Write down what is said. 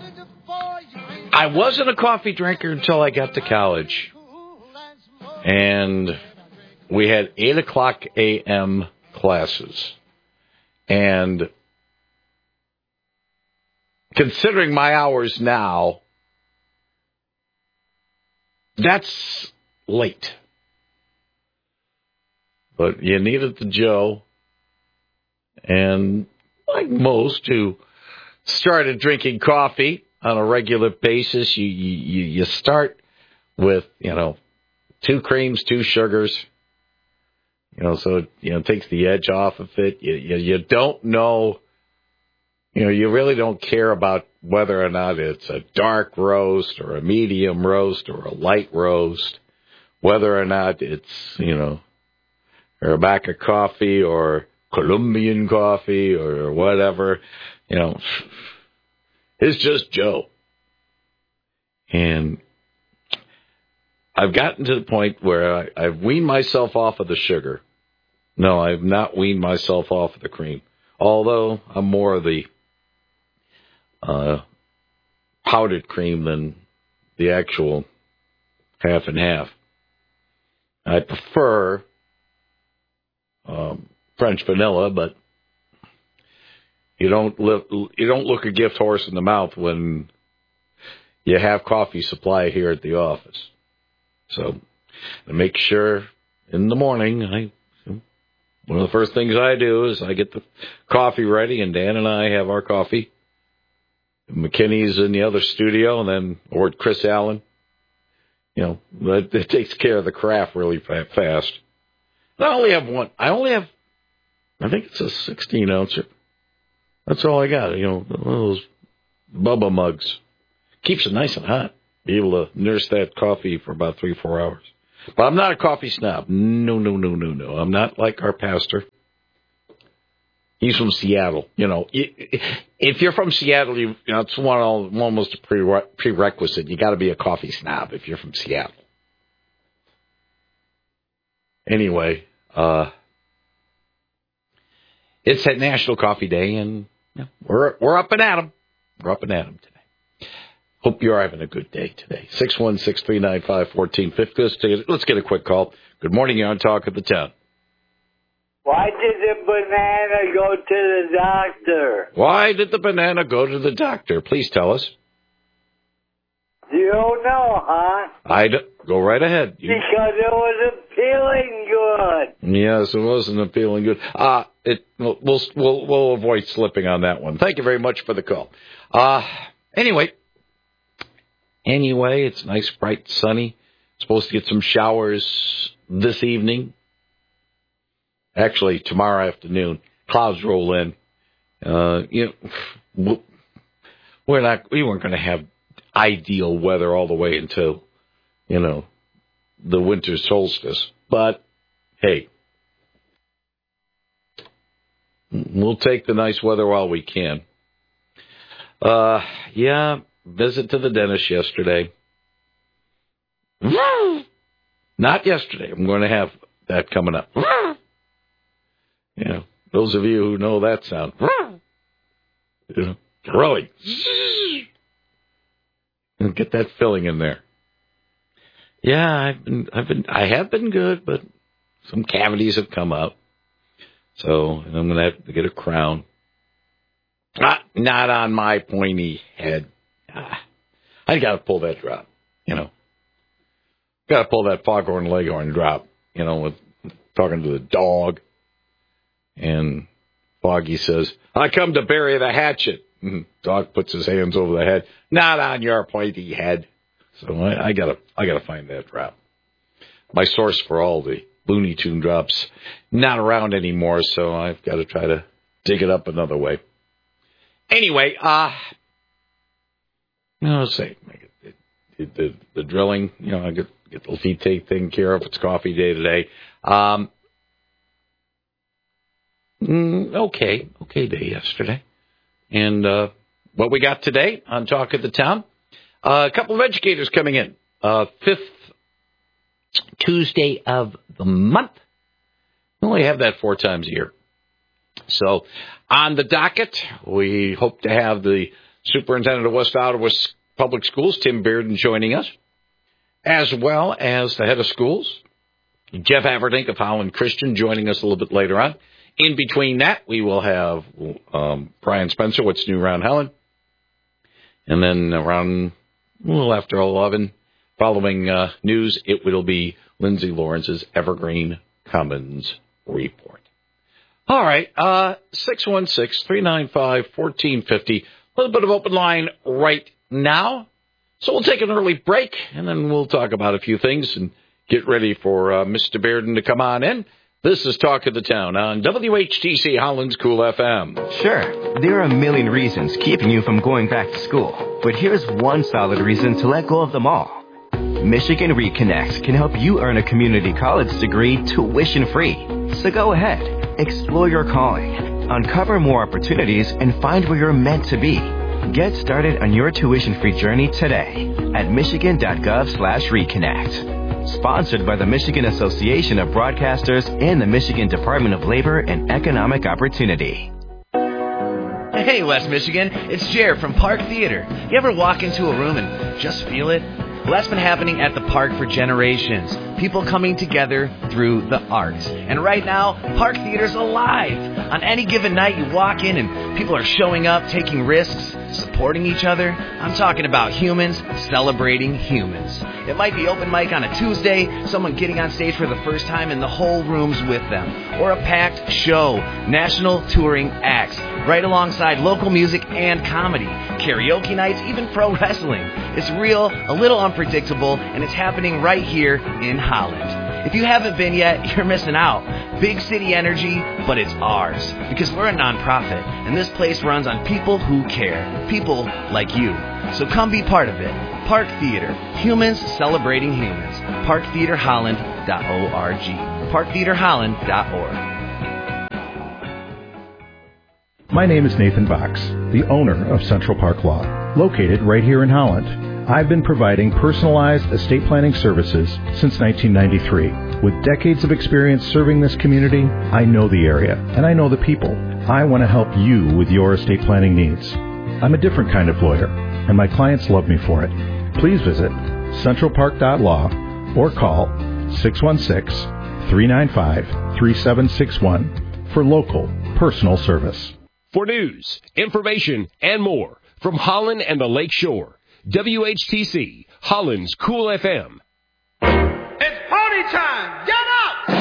I wasn't a coffee drinker until I got to college. And we had 8 o'clock a.m. classes. And considering my hours now, that's late. But you needed the Joe. And like most who started drinking coffee on a regular basis, you start with, 2 creams, 2 sugars, so it takes the edge off of it. You don't know, you really don't care about whether or not it's a dark roast or a medium roast or a light roast, whether or not it's, Arabica coffee or Colombian coffee or whatever, it's just Joe. And I've gotten to the point where I've weaned myself off of the sugar. No, I've not weaned myself off of the cream. Although I'm more of the powdered cream than the actual half and half. I prefer French vanilla, but you don't look a gift horse in the mouth when you have coffee supply here at the office. So to make sure in the morning, one of the first things I do is I get the coffee ready, and Dan and I have our coffee. McKinney's in the other studio, and then or Chris Allen. That takes care of the craft really fast. I only have one. I think it's a 16-ouncer. That's all I got. Those Bubba mugs. Keeps it nice and hot. Be able to nurse that coffee for about 3-4 hours. But I'm not a coffee snob. No. I'm not like our pastor. He's from Seattle. If you're from Seattle, it's almost a prerequisite. You got to be a coffee snob if you're from Seattle. Anyway, it's at National Coffee Day, and we're up and at 'em. We're up and at 'em today. Hope you're having a good day today. 616-395-1450. Let's get a quick call. Good morning. You're on Talk of the Town. Why did the banana go to the doctor? Why did the banana go to the doctor? Please tell us. You don't know, huh? Go right ahead. Because it wasn't feeling good. Yes, it wasn't feeling good. We'll avoid slipping on that one. Thank you very much for the call. Anyway, it's nice, bright, sunny. Supposed to get some showers this evening. Actually, tomorrow afternoon. Clouds roll in. We weren't going to have ideal weather all the way until, the winter solstice. But, hey, we'll take the nice weather while we can. Visit to the dentist yesterday. Not yesterday. I'm going to have that coming up. Those of you who know that sound. Really. Get that filling in there. Yeah, I have been good, but some cavities have come up. So I'm going to have to get a crown. Not on my pointy head. I got to pull that drop, Got to pull that foghorn leghorn drop, with talking to the dog. And Foggy says, I come to bury the hatchet. Dog puts his hands over the head. Not on your pointy head. So I gotta find that drop. My source for all the Looney Tune drops not around anymore, so I've got to try to dig it up another way. Anyway, say the drilling. I get the feet taken care of. It's coffee day today. Okay day yesterday. And what we got today on Talk of the Town, a couple of educators coming in. 5th Tuesday of the month. We only have that 4 times a year. So on the docket, we hope to have the Superintendent of West Ottawa Public Schools, Tim Bearden, joining us, as well as the head of schools, Jeff Averdink of Holland Christian, joining us a little bit later on. In between that, we will have Brian Spencer, What's New Around Holland. And then around a little after 11, following news, it will be Lindsay Lawrence's Evergreen Commons Report. All right, 616-395-1450. A little bit of open line right now. So we'll take an early break, and then we'll talk about a few things and get ready for Mr. Bearden to come on in. This is Talk of the Town on WHTC Holland's Cool FM. Sure, there are a million reasons keeping you from going back to school. But here's one solid reason to let go of them all. Michigan Reconnect can help you earn a community college degree tuition-free. So go ahead, explore your calling, uncover more opportunities, and find where you're meant to be. Get started on your tuition-free journey today at michigan.gov/reconnect. Sponsored by the Michigan Association of Broadcasters and the Michigan Department of Labor and Economic Opportunity. Hey, West Michigan, it's Jer from Park Theater. You ever walk into a room and just feel it? Well, that's been happening at the park for generations. People coming together through the arts. And right now, Park Theater's alive. On any given night, you walk in and people are showing up, taking risks, supporting each other. I'm talking about humans celebrating humans. It might be open mic on a Tuesday, someone getting on stage for the first time and the whole room's with them. Or a packed show, national touring acts, right alongside local music and comedy, karaoke nights, even pro wrestling. It's real, a little unpredictable, and it's happening right here in Holland. If you haven't been yet, you're missing out. Big city energy, but it's ours. Because we're a nonprofit, and this place runs on people who care. People like you. So come be part of it. Park Theater. Humans celebrating humans. ParkTheaterHolland.org. ParkTheaterHolland.org. My name is Nathan Box, the owner of Central Park Law, located right here in Holland. I've been providing personalized estate planning services since 1993. With decades of experience serving this community, I know the area and I know the people. I want to help you with your estate planning needs. I'm a different kind of lawyer, and my clients love me for it. Please visit centralpark.law or call 616-395-3761 for local personal service. For news, information, and more from Holland and the Lake Shore, WHTC, Holland's Cool FM. It's party time! Yeah!